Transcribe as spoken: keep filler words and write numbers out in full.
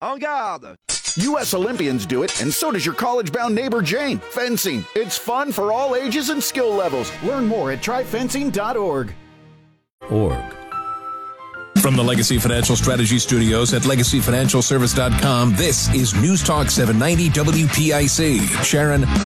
En garde! U S Olympians do it, and so does your college-bound neighbor Jane. Fencing. It's fun for all ages and skill levels. Learn more at try fencing dot org. Org. From the Legacy Financial Strategy Studios at legacy financial service dot com, this is News Talk seven ninety W P I C. Sharon